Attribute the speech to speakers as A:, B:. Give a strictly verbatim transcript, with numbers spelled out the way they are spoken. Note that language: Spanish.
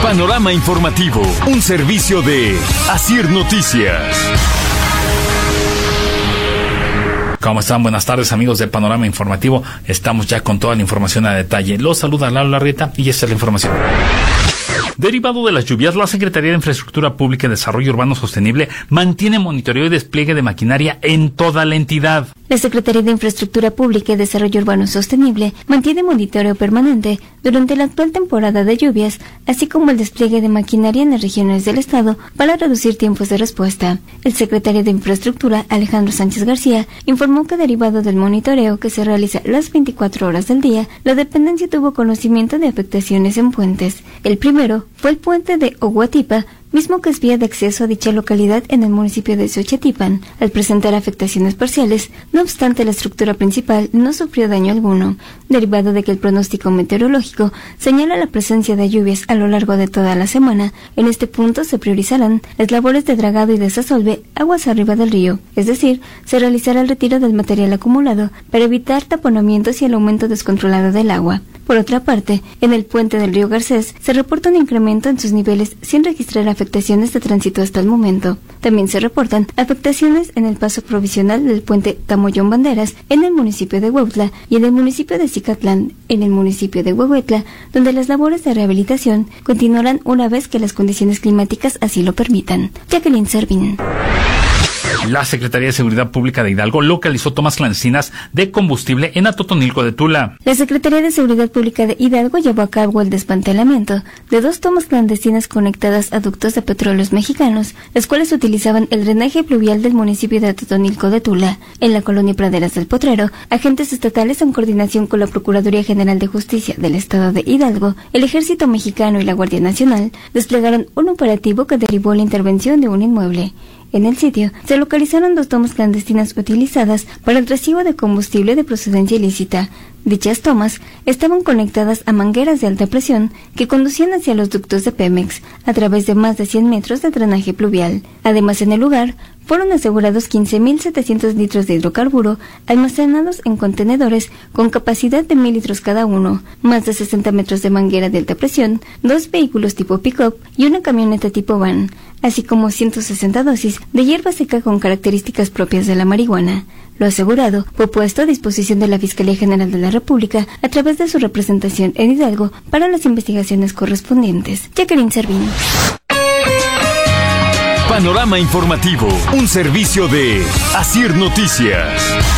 A: Panorama Informativo, un servicio de Asir Noticias.
B: ¿Cómo están? Buenas tardes, amigos de Panorama Informativo. Estamos ya con toda la información a detalle. Los saluda Lalo Larrieta y esta es la información. Derivado de las lluvias, la Secretaría de Infraestructura Pública y Desarrollo Urbano Sostenible mantiene monitoreo y despliegue de maquinaria en toda la entidad.
C: La Secretaría de Infraestructura Pública y Desarrollo Urbano Sostenible mantiene monitoreo permanente durante la actual temporada de lluvias, así como el despliegue de maquinaria en las regiones del estado para reducir tiempos de respuesta. El secretario de Infraestructura, Alejandro Sánchez García, informó que derivado del monitoreo que se realiza las veinticuatro horas del día, la dependencia tuvo conocimiento de afectaciones en puentes. El primero fue el puente de Oguatipa, mismo que es vía de acceso a dicha localidad en el municipio de Xochatipan, al presentar afectaciones parciales. No obstante, la estructura principal no sufrió daño alguno, derivado de que el pronóstico meteorológico señala la presencia de lluvias a lo largo de toda la semana. En este punto se priorizarán las labores de dragado y desasolve aguas arriba del río, es decir, se realizará el retiro del material acumulado para evitar taponamientos y el aumento descontrolado del agua. Por otra parte, en el puente del río Garcés se reporta un incremento en sus niveles sin registrar afectaciones de tránsito hasta el momento. También se reportan afectaciones en el paso provisional del puente Tamoyón Banderas en el municipio de Huautla y en el municipio de Cicatlán, en el municipio de Huehuetla, donde las labores de rehabilitación continuarán una vez que las condiciones climáticas así lo permitan. Jacqueline Servín.
B: La Secretaría de Seguridad Pública de Hidalgo localizó tomas clandestinas de combustible en Atotonilco de Tula.
C: La Secretaría de Seguridad Pública de Hidalgo llevó a cabo el desmantelamiento de dos tomas clandestinas conectadas a ductos de petróleos mexicanos, las cuales utilizaban el drenaje pluvial del municipio de Atotonilco de Tula. En la colonia Praderas del Potrero, agentes estatales en coordinación con la Procuraduría General de Justicia del Estado de Hidalgo, el Ejército Mexicano y la Guardia Nacional desplegaron un operativo que derivó la intervención de un inmueble. En el sitio se localizaron dos tomas clandestinas utilizadas para el recibo de combustible de procedencia ilícita. Dichas tomas estaban conectadas a mangueras de alta presión que conducían hacia los ductos de Pemex a través de más de cien metros de drenaje pluvial. Además, en el lugar fueron asegurados quince mil setecientos litros de hidrocarburo almacenados en contenedores con capacidad de mil litros cada uno, más de sesenta metros de manguera de alta presión, dos vehículos tipo pick-up y una camioneta tipo van, así como ciento sesenta dosis de hierba seca con características propias de la marihuana. Lo asegurado fue puesto a disposición de la Fiscalía General de la República a través de su representación en Hidalgo para las investigaciones correspondientes. Jacqueline Servín.
A: Panorama Informativo, un servicio de Asir Noticias.